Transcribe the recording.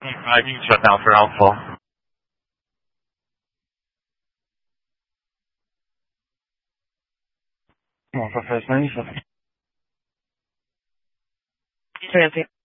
I need to shut down for Alpha. Alpha first name. Transient.